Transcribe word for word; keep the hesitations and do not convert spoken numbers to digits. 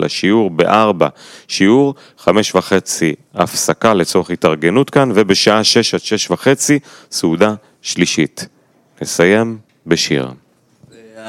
לשיעור בארבע, שיעור חמש וחצי הפסקה לצורך התארגנות כאן, ובשעה שש עד שש וחצי סעודה שלישית. נסיים בשיר.